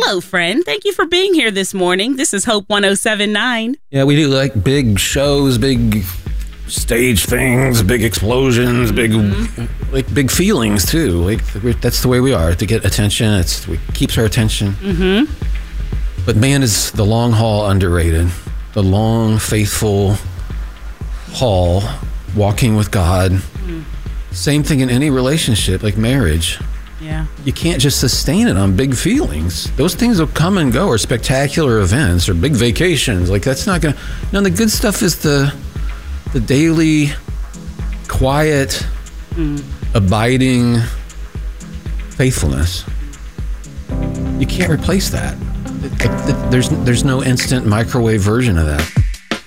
Hello, friend. Thank you for being here this morning. This is Hope 107.9. Yeah, we do like big shows, big stage things, big explosions, big feelings too. Like that's the way we are to get attention. It keeps our attention. Mm-hmm. But man, is the long haul underrated. The long, faithful haul, walking with God. Mm. Same thing in any relationship, like marriage. Yeah. You can't just sustain it on big feelings. Those things will come and go, or spectacular events, or big vacations. Like that's not gonna. No, the good stuff is the daily, quiet, abiding faithfulness. You can't replace that. There's no instant microwave version of that.